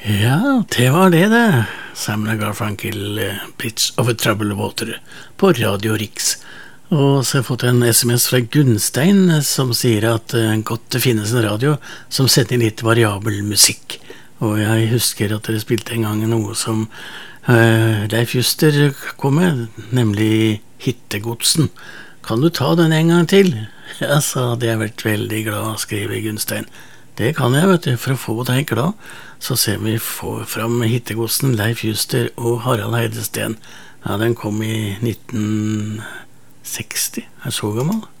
Ja, det var det. Simon & Garfunkel, Bridge over Troubled Water på Radio Riks. Og så har jeg fått en SMS fra Gunstein som sier at godt det finnes en radio som setter litt variabel musikk. Og jeg husker at dere spilte en gang noe som Leif Juster kom med, nemlig Hittegodsen. Kan du ta den en gang til? Ja, så hadde jeg vært veldig glad, skriver Gunstein. Det kan jeg, vet du, for å få deg glad. Så ser vi få fram Hittegodsen, Leif Juster og Harald Heidesten. Ja, den kom i 1960, er så gammel.